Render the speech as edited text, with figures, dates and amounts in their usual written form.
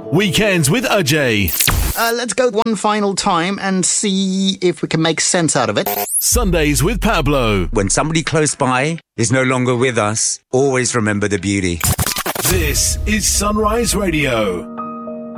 Weekends with Ajay. Let's go one final time and see if we can make sense out of it. Sundays with Pablo. When somebody close by is no longer with us, always remember the beauty. This is Sunrise Radio.